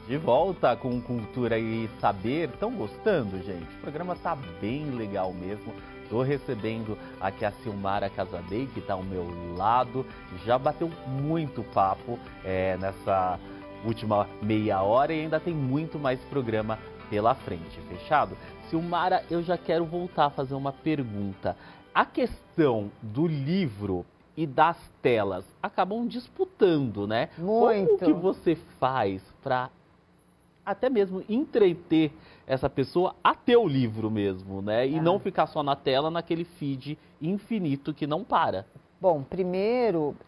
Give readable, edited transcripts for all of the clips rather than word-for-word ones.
De volta com Cultura e Saber. Estão gostando, gente? O programa tá bem legal mesmo. Estou recebendo aqui a Silmara Casadei, que está ao meu lado. Já bateu muito papo nessa última meia hora e ainda tem muito mais programa pela frente, fechado? Silmara, eu já quero voltar a fazer uma pergunta. A questão do livro e das telas acabam disputando, né? Muito. Como que você faz para até mesmo entreter essa pessoa a ter o livro mesmo, né? E não ficar só na tela, naquele feed infinito que não para. Bom, primeiro,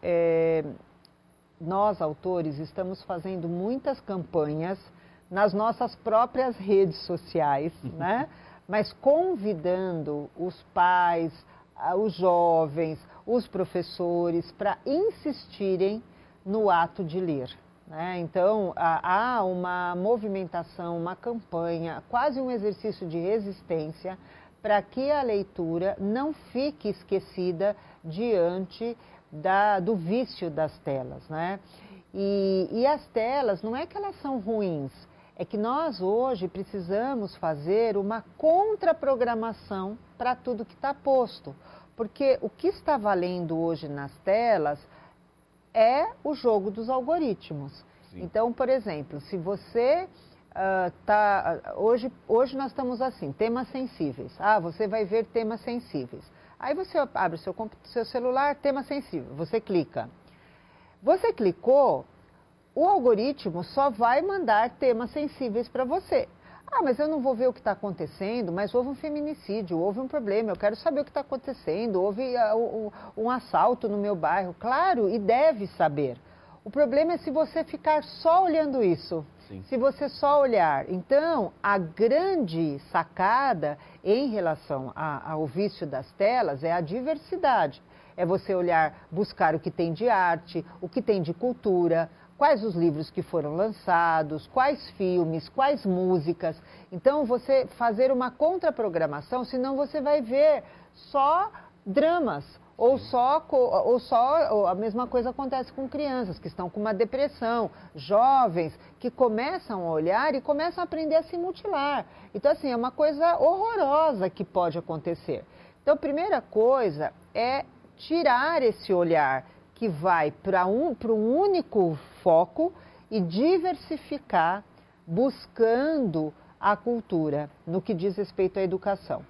nós autores estamos fazendo muitas campanhas nas nossas próprias redes sociais, né? Mas convidando os pais, os jovens, os professores para insistirem no ato de ler. Então, há uma movimentação, uma campanha, quase um exercício de resistência para que a leitura não fique esquecida diante do vício das telas, né? E as telas, não é que elas são ruins, é que nós hoje precisamos fazer uma contraprogramação para tudo que está posto. Porque o que está valendo hoje nas telas é o jogo dos algoritmos. Sim. Então, por exemplo, se você hoje nós estamos assim, temas sensíveis. Você vai ver temas sensíveis. Aí você abre seu celular, tema sensível, você clica. Você clicou, o algoritmo só vai mandar temas sensíveis para você. Mas eu não vou ver o que está acontecendo, mas houve um feminicídio, houve um problema, eu quero saber o que está acontecendo, houve um assalto no meu bairro. Claro, e deve saber. O problema é se você ficar só olhando isso, Sim. Se você só olhar. Então, a grande sacada em relação ao vício das telas é a diversidade. É você olhar, buscar o que tem de arte, o que tem de cultura, quais os livros que foram lançados, quais filmes, quais músicas. Então, você fazer uma contraprogramação, senão você vai ver só dramas. Ou só a mesma coisa acontece com crianças que estão com uma depressão, jovens que começam a olhar e começam a aprender a se mutilar. Então, assim, é uma coisa horrorosa que pode acontecer. Então, a primeira coisa é tirar esse olhar que vai para um único foco e diversificar, buscando a cultura no que diz respeito à educação.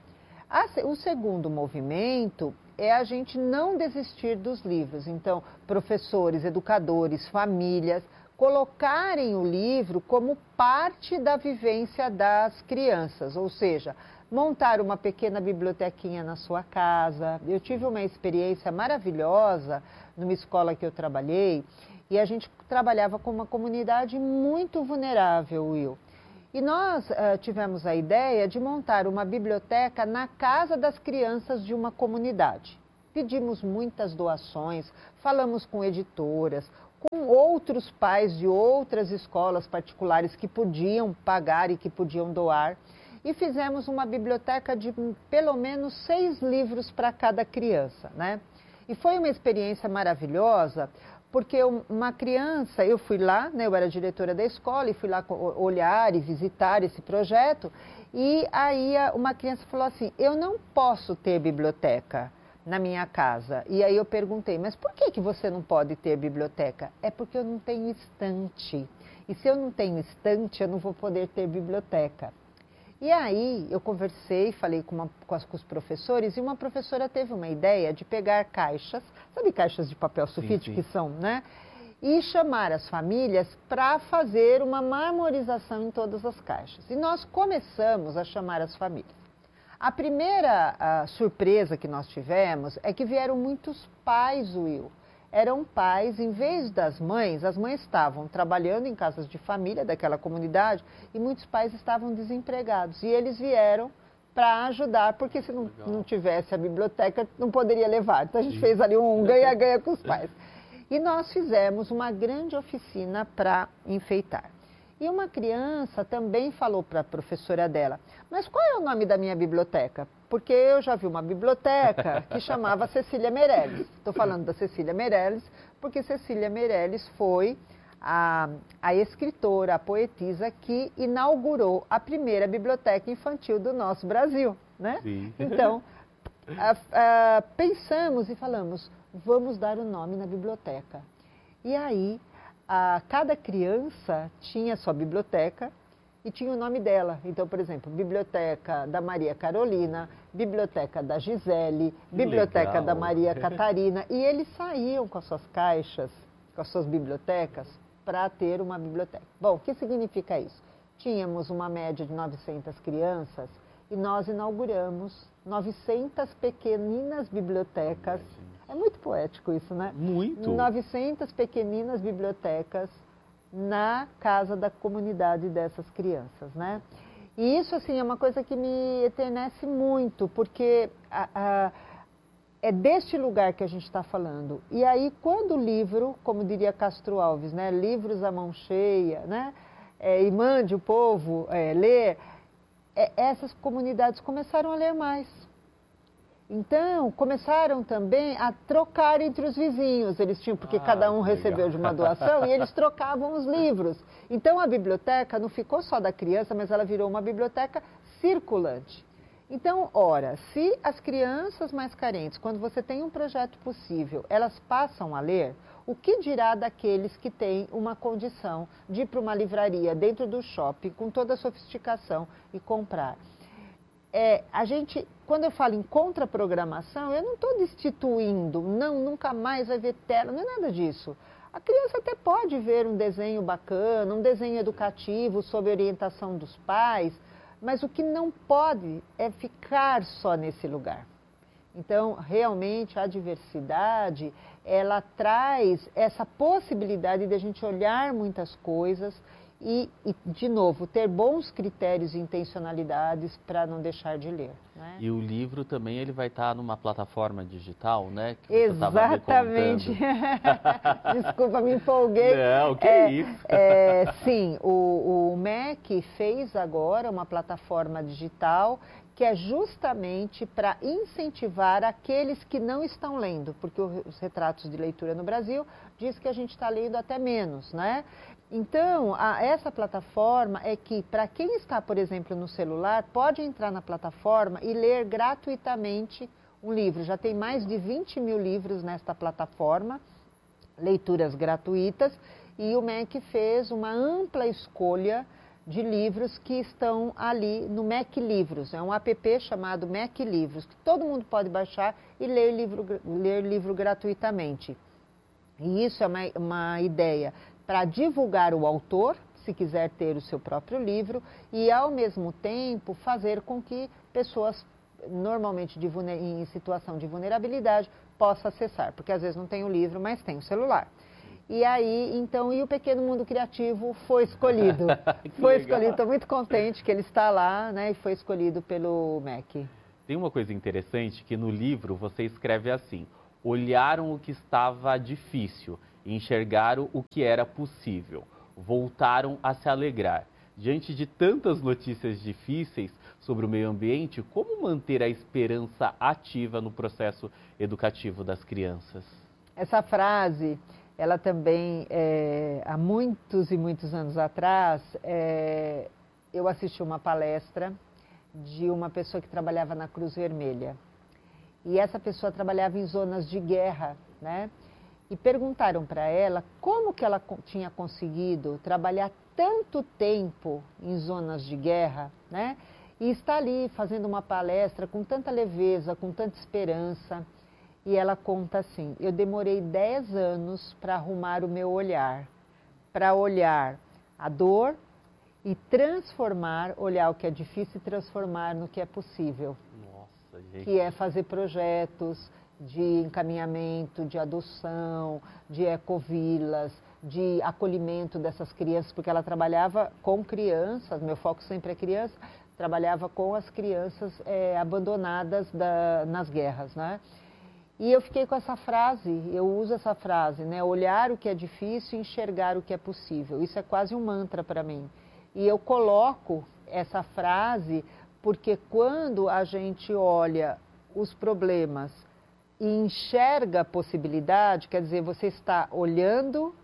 O segundo movimento é a gente não desistir dos livros. Então, professores, educadores, famílias, colocarem o livro como parte da vivência das crianças, ou seja, montar uma pequena bibliotequinha na sua casa. Eu tive uma experiência maravilhosa numa escola que eu trabalhei e a gente trabalhava com uma comunidade muito vulnerável, Will. E nós tivemos a ideia de montar uma biblioteca na casa das crianças de uma comunidade. Pedimos muitas doações, falamos com editoras, com outros pais de outras escolas particulares que podiam pagar e que podiam doar. E fizemos uma biblioteca de pelo menos 6 livros para cada criança, né? E foi uma experiência maravilhosa, porque uma criança, eu fui lá, né, eu era diretora da escola, e fui lá olhar e visitar esse projeto, e aí uma criança falou assim, eu não posso ter biblioteca na minha casa. E aí eu perguntei, mas por que você não pode ter biblioteca? É porque eu não tenho estante. E se eu não tenho estante, eu não vou poder ter biblioteca. E aí eu conversei, falei com os professores, e uma professora teve uma ideia de pegar caixas, sabe caixas de papel sulfite que são, né? E chamar as famílias para fazer uma marmorização em todas as caixas. E nós começamos a chamar as famílias. A primeira surpresa que nós tivemos é que vieram muitos pais, Will. Eram pais, em vez das mães, as mães estavam trabalhando em casas de família daquela comunidade e muitos pais estavam desempregados. E eles vieram para ajudar, porque se não tivesse a biblioteca, não poderia levar. Então a gente fez ali um ganha-ganha com os pais. E nós fizemos uma grande oficina para enfeitar. E uma criança também falou para a professora dela, mas qual é o nome da minha biblioteca? Porque eu já vi uma biblioteca que chamava Cecília Meirelles. Estou falando da Cecília Meirelles, porque Cecília Meirelles foi a escritora, a poetisa que inaugurou a primeira biblioteca infantil do nosso Brasil, né? Sim. Então, pensamos e falamos, vamos dar o nome na biblioteca. E aí, cada criança tinha sua biblioteca e tinha o nome dela. Então, por exemplo, Biblioteca da Maria Carolina, Biblioteca da Gisele, Biblioteca Legal. da Maria Catarina. E eles saíam com as suas caixas, com as suas bibliotecas, para ter uma biblioteca. Bom, o que significa isso? Tínhamos uma média de 900 crianças e nós inauguramos 900 pequeninas bibliotecas. É muito poético isso, né? Muito. 900 pequeninas bibliotecas na casa da comunidade dessas crianças, né? E isso, assim, é uma coisa que me eternece muito, porque é deste lugar que a gente está falando. E aí, quando o livro, como diria Castro Alves, né? Livros à mão cheia, né? E mande o povo ler, essas comunidades começaram a ler mais. Então, começaram também a trocar entre os vizinhos. Eles tinham, porque cada um recebeu de uma doação e eles trocavam os livros. Então, a biblioteca não ficou só da criança, mas ela virou uma biblioteca circulante. Então, ora, se as crianças mais carentes, quando você tem um projeto possível, elas passam a ler, o que dirá daqueles que têm uma condição de ir para uma livraria dentro do shopping, com toda a sofisticação, e comprar? Quando eu falo em contraprogramação, eu não estou destituindo, não, nunca mais vai ver tela, não é nada disso. A criança até pode ver um desenho bacana, um desenho educativo sob orientação dos pais, mas o que não pode é ficar só nesse lugar. Então, realmente, a diversidade, ela traz essa possibilidade de a gente olhar muitas coisas e, de novo, ter bons critérios e intencionalidades para não deixar de ler. Né? E o livro também ele vai estar numa plataforma digital, né? Que Exatamente. Desculpa, me empolguei. Não, que é isso? Sim, o MEC fez agora uma plataforma digital que é justamente para incentivar aqueles que não estão lendo, porque os retratos de leitura no Brasil diz que a gente está lendo até menos, né? Então, essa plataforma é que, para quem está, por exemplo, no celular, pode entrar na plataforma e ler gratuitamente um livro. Já tem mais de 20 mil livros nesta plataforma, leituras gratuitas, e o MEC fez uma ampla escolha de livros que estão ali no MEC Livros. É um app chamado MEC Livros, que todo mundo pode baixar e ler livro gratuitamente. E isso é uma ideia para divulgar o autor, se quiser ter o seu próprio livro, e ao mesmo tempo fazer com que pessoas normalmente em situação de vulnerabilidade possam acessar, porque às vezes não tem o livro, mas tem o celular. E aí, então, o Pequeno Mundo Criativo foi escolhido. Estou muito contente que ele está lá, né, e foi escolhido pelo MEC. Tem uma coisa interessante que no livro você escreve assim: olharam o que estava difícil, enxergaram o que era possível, voltaram a se alegrar. Diante de tantas notícias difíceis sobre o meio ambiente, como manter a esperança ativa no processo educativo das crianças? Essa frase, ela também, há muitos e muitos anos atrás, eu assisti uma palestra de uma pessoa que trabalhava na Cruz Vermelha. E essa pessoa trabalhava em zonas de guerra, né? E perguntaram para ela como que ela tinha conseguido trabalhar tanto tempo em zonas de guerra, né? E está ali fazendo uma palestra com tanta leveza, com tanta esperança. E ela conta assim: eu demorei 10 anos para arrumar o meu olhar, para olhar a dor e olhar o que é difícil e transformar no que é possível. Nossa, gente. Que é fazer projetos de encaminhamento, de adoção, de ecovilas, de acolhimento dessas crianças, porque ela trabalhava com crianças, meu foco sempre é criança, trabalhava com as crianças abandonadas nas guerras, né? E eu fiquei com essa frase, eu uso essa frase, né? Olhar o que é difícil e enxergar o que é possível. Isso é quase um mantra para mim. E eu coloco essa frase porque quando a gente olha os problemas e enxerga a possibilidade, quer dizer, você está olhando,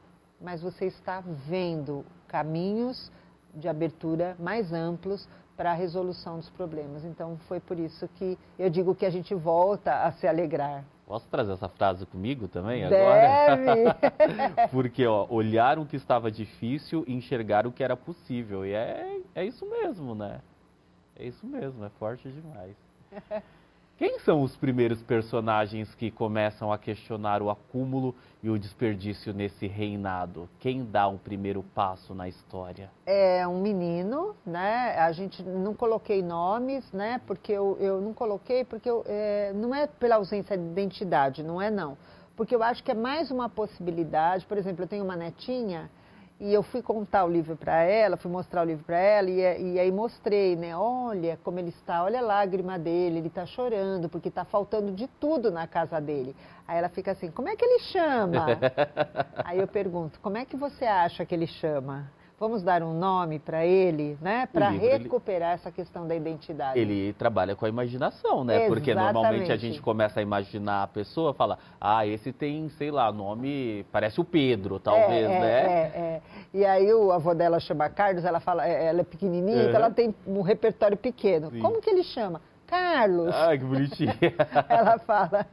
mas você está vendo caminhos de abertura mais amplos para a resolução dos problemas. Então, foi por isso que eu digo que a gente volta a se alegrar. Posso trazer essa frase comigo também Deve. agora? Porque, ó, olhar o que estava difícil e enxergar o que era possível. E é isso mesmo, né? É isso mesmo, é forte demais. Quem são os primeiros personagens que começam a questionar o acúmulo e o desperdício nesse reinado? Quem dá um primeiro passo na história? É um menino, né? A gente não coloquei nomes, né? Porque eu não coloquei, porque não é pela ausência de identidade, não é não. Porque eu acho que é mais uma possibilidade. Por exemplo, eu tenho uma netinha e eu fui contar o livro para ela, fui mostrar o livro para ela e aí mostrei, né? Olha como ele está, olha a lágrima dele, ele está chorando porque está faltando de tudo na casa dele. Aí ela fica assim, como é que ele chama? Aí eu pergunto, como é que você acha que ele chama? Vamos dar um nome para ele, né? Para recuperar essa questão da identidade. Ele trabalha com a imaginação, né? Exatamente. Porque normalmente a gente começa a imaginar a pessoa, fala, ah, esse tem, sei lá, nome, parece o Pedro, talvez, né? E aí o avô dela chama Carlos, ela fala, ela é pequenininha, então ela tem um repertório pequeno. Sim. Como que ele chama? Carlos. Ah, que bonitinha. Ela fala.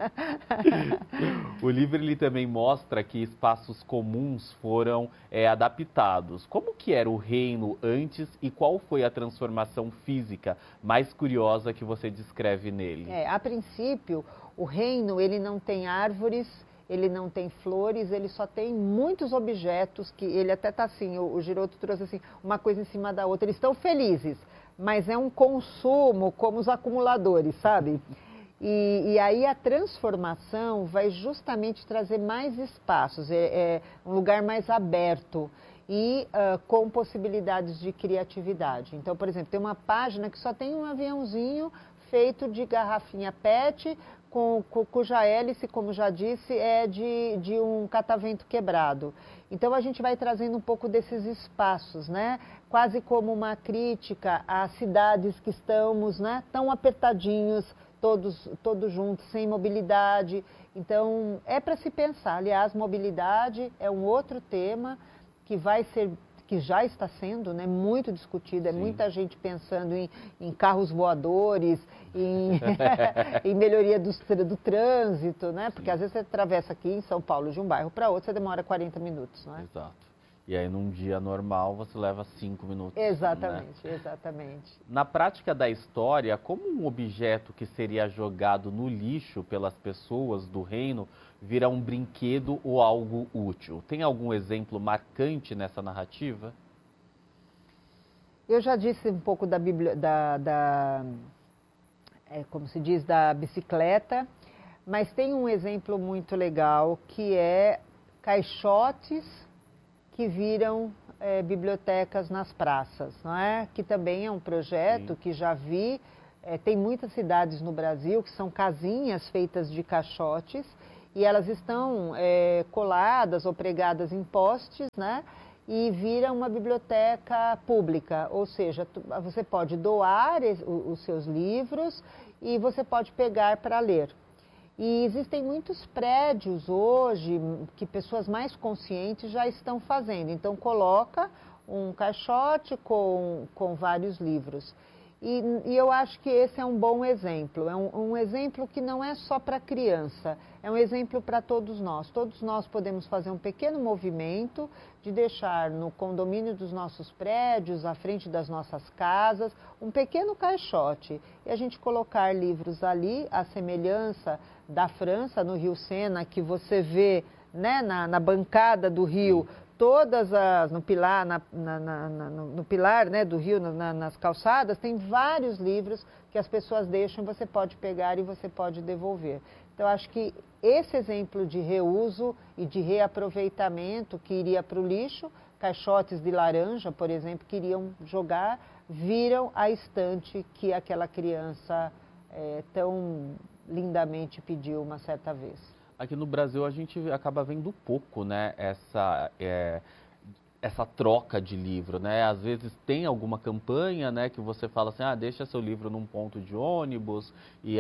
O livro ele também mostra que espaços comuns foram adaptados. Como que era o reino antes e qual foi a transformação física mais curiosa que você descreve nele? A princípio, o reino ele não tem árvores, ele não tem flores, ele só tem muitos objetos que ele até está assim, o Giroto trouxe assim, uma coisa em cima da outra. Eles estão felizes, mas é um consumo como os acumuladores, sabe? E aí a transformação vai justamente trazer mais espaços, um lugar mais aberto e com possibilidades de criatividade. Então, por exemplo, tem uma página que só tem um aviãozinho feito de garrafinha PET, cuja hélice, como já disse, é de um catavento quebrado. Então a gente vai trazendo um pouco desses espaços, né? Quase como uma crítica às cidades que estamos, né? Tão apertadinhos, todos juntos, sem mobilidade. Então é para se pensar. Aliás, mobilidade é um outro tema que já está sendo, né, muito discutido, é muita gente pensando em carros voadores, em melhoria do trânsito, né? Porque às vezes você atravessa aqui em São Paulo de um bairro para outro, você demora 40 minutos, não é? Exato. E aí num dia normal você leva 5 minutos. Exatamente, né? Exatamente. Na prática da história, como um objeto que seria jogado no lixo pelas pessoas do reino vira um brinquedo ou algo útil? Tem algum exemplo marcante nessa narrativa? Eu já disse um pouco como se diz, da bicicleta, mas tem um exemplo muito legal que é caixotes que viram bibliotecas nas praças, não é? Que também é um projeto que já vi, tem muitas cidades no Brasil que são casinhas feitas de caixotes e elas estão coladas ou pregadas em postes, né? E vira uma biblioteca pública, ou seja, você pode doar os seus livros e você pode pegar para ler. E existem muitos prédios hoje que pessoas mais conscientes já estão fazendo. Então, coloca um caixote com vários livros. E eu acho que esse é um bom exemplo. É um exemplo que não é só para criança, é um exemplo para todos nós. Todos nós podemos fazer um pequeno movimento de deixar no condomínio dos nossos prédios, à frente das nossas casas, um pequeno caixote. E a gente colocar livros ali, a semelhança da França, no Rio Sena, que você vê, né, na bancada do rio, no pilar, no pilar, né, do rio, nas calçadas, tem vários livros que as pessoas deixam, você pode pegar e você pode devolver. Então, acho que esse exemplo de reuso e de reaproveitamento que iria para o lixo, caixotes de laranja, por exemplo, que iriam jogar, viram a estante que aquela criança tão lindamente pediu uma certa vez. Aqui no Brasil a gente acaba vendo pouco, né, essa troca de livro, né? Às vezes tem alguma campanha, né, que você fala assim, deixa seu livro num ponto de ônibus e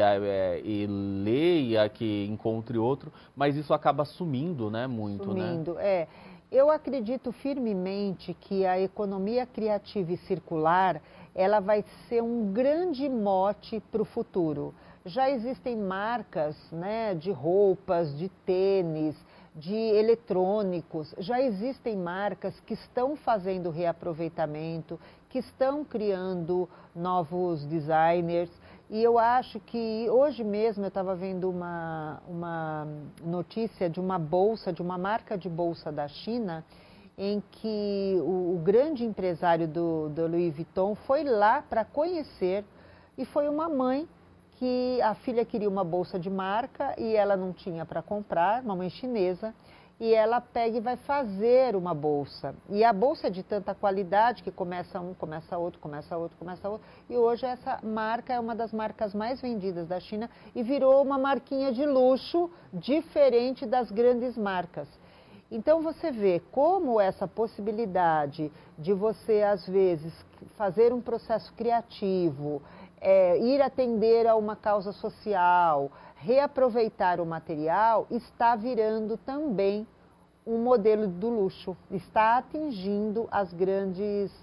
leia, que encontre outro, mas isso acaba sumindo, né, muito, sumindo, né? Eu acredito firmemente que a economia criativa e circular, ela vai ser um grande mote para o futuro. Já existem marcas, né, de roupas, de tênis, de eletrônicos, já existem marcas que estão fazendo reaproveitamento, que estão criando novos designers. E eu acho que hoje mesmo eu estava vendo uma notícia de uma bolsa, de uma marca de bolsa da China, em que o grande empresário do Louis Vuitton foi lá para conhecer, e foi uma mãe que a filha queria uma bolsa de marca e ela não tinha para comprar, uma mãe chinesa, e ela pega e vai fazer uma bolsa. E a bolsa é de tanta qualidade que começa um, começa outro, começa outro, começa outro. E hoje essa marca é uma das marcas mais vendidas da China e virou uma marquinha de luxo diferente das grandes marcas. Então você vê como essa possibilidade de você, às vezes, fazer um processo criativo, ir atender a uma causa social, reaproveitar o material, está virando também um modelo do luxo, está atingindo as grandes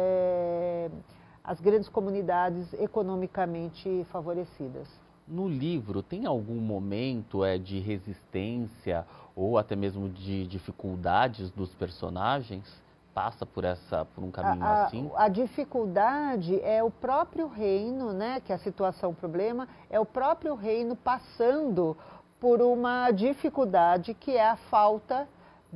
comunidades economicamente favorecidas. No livro, tem algum momento de resistência ou até mesmo de dificuldades dos personagens? Passa por um caminho assim? A dificuldade é o próprio reino, né, que é a situação, o problema, é o próprio reino passando por uma dificuldade que é a falta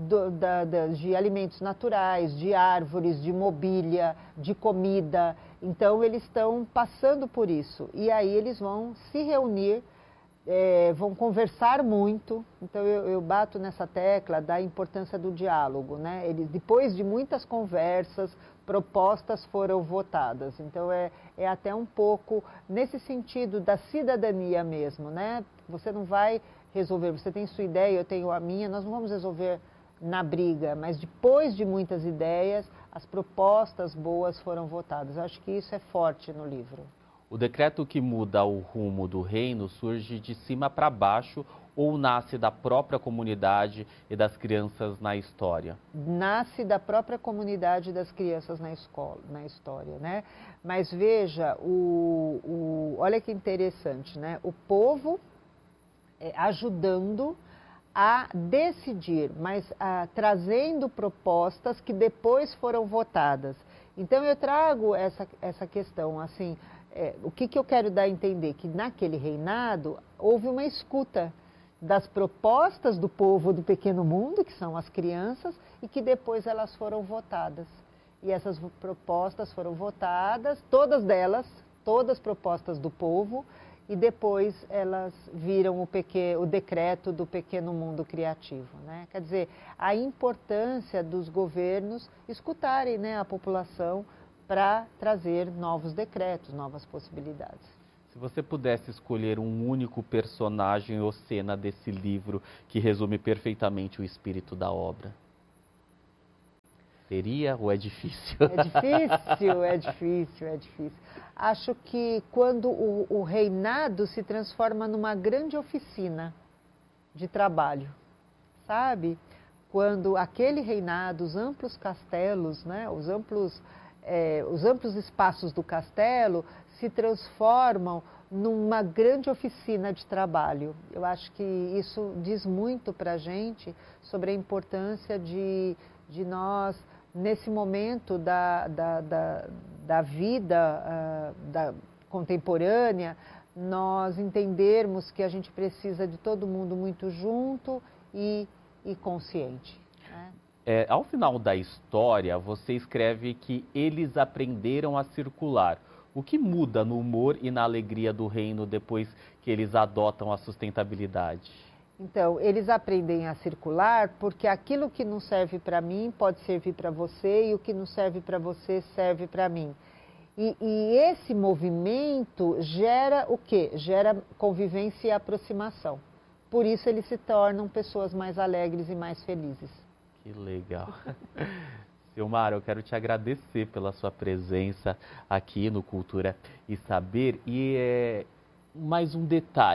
de alimentos naturais, de árvores, de mobília, de comida. Então, eles estão passando por isso. E aí eles vão se reunir, vão conversar muito. Então, eu bato nessa tecla da importância do diálogo, né? Depois de muitas conversas, propostas foram votadas. Então, é até um pouco nesse sentido da cidadania mesmo, né? Você não vai resolver, você tem sua ideia, eu tenho a minha, nós não vamos resolver na briga, mas depois de muitas ideias, as propostas boas foram votadas. Eu acho que isso é forte no livro. O decreto que muda o rumo do reino surge de cima para baixo ou nasce da própria comunidade e das crianças na história? Nasce da própria comunidade das crianças na história, né? Mas veja, olha que interessante, né? O povo ajudando a decidir, mas trazendo propostas que depois foram votadas. Então eu trago essa questão, assim, o que eu quero dar a entender? Que naquele reinado houve uma escuta das propostas do povo do pequeno mundo, que são as crianças, e que depois elas foram votadas. E essas propostas foram votadas, todas propostas do povo, e depois elas viram o decreto do pequeno mundo criativo, né? Quer dizer, a importância dos governos escutarem, né, a população para trazer novos decretos, novas possibilidades. Se você pudesse escolher um único personagem ou cena desse livro que resume perfeitamente o espírito da obra, seria ou é difícil? É difícil. Acho que quando o reinado se transforma numa grande oficina de trabalho, sabe? Quando aquele reinado, os amplos castelos, né? Os amplos espaços do castelo se transformam numa grande oficina de trabalho. Eu acho que isso diz muito para a gente sobre a importância de nós, nesse momento da vida contemporânea, nós entendermos que a gente precisa de todo mundo muito junto e consciente, né? Ao final da história, você escreve que eles aprenderam a circular. O que muda no humor e na alegria do reino depois que eles adotam a sustentabilidade? Então, eles aprendem a circular porque aquilo que não serve para mim pode servir para você e o que não serve para você serve para mim. E esse movimento gera o quê? Gera convivência e aproximação. Por isso eles se tornam pessoas mais alegres e mais felizes. Que legal. Silmara, eu quero te agradecer pela sua presença aqui no Cultura e Saber. E mais um detalhe.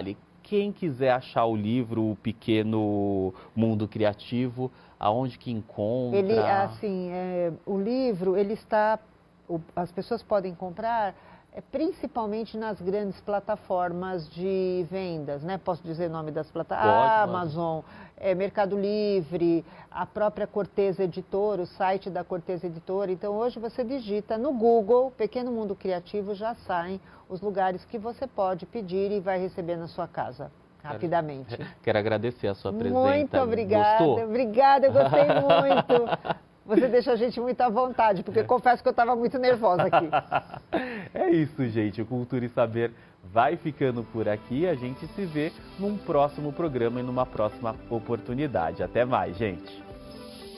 quem quiser achar o livro, O Pequeno Mundo Criativo, aonde que encontra? Ele, assim, o livro, ele está, as pessoas podem comprar principalmente nas grandes plataformas de vendas, né? Posso dizer o nome das plataformas? Amazon, Mercado Livre, a própria Cortez Editora, o site da Cortez Editora. Então, hoje você digita no Google, Pequeno Mundo Criativo, já saem os lugares que você pode pedir e vai receber na sua casa. Rapidamente. Quero agradecer a sua presença. Muito obrigada. Gostou? Obrigada, eu gostei muito. Você deixa a gente muito à vontade, porque confesso que eu estava muito nervosa aqui. É isso, gente. O Cultura e Saber vai ficando por aqui. A gente se vê num próximo programa e numa próxima oportunidade. Até mais, gente.